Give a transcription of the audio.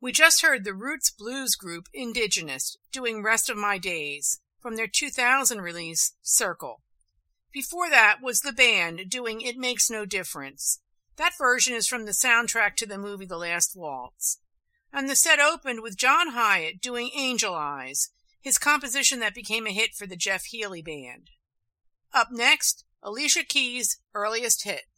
We just heard the Roots blues group Indigenous doing Rest of My Days from their 2000 release, Circle. Before that was the band doing It Makes No Difference. That version is from the soundtrack to the movie The Last Waltz. And the set opened with John Hyatt doing Angel Eyes, his composition that became a hit for the Jeff Healey Band. Up next, Alicia Keys' earliest hit.